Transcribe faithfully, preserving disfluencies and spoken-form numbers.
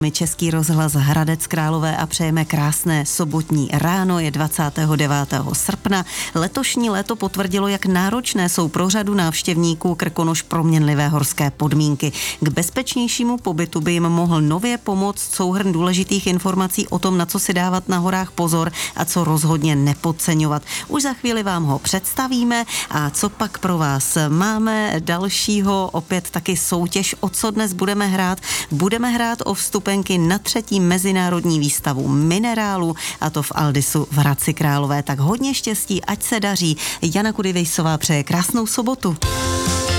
My Český rozhlas Hradec Králové a přejeme krásné sobotní ráno, je dvacátého devátého srpna. Letošní léto potvrdilo, jak náročné jsou pro řadu návštěvníků Krkonoš proměnlivé horské podmínky. K bezpečnějšímu pobytu by jim mohl nově pomoct souhrn důležitých informací o tom, na co si dávat na horách pozor a co rozhodně nepodceňovat. Už za chvíli vám ho představíme a co pak pro vás máme dalšího, opět taky soutěž, o co dnes budeme hrát. Budeme hrát o vstupenky na třetí mezinárodní výstavu minerálů, a to v Aldisu v Hradci Králové. Tak hodně štěstí, ať se daří. Jana Kudivejsová přeje krásnou sobotu.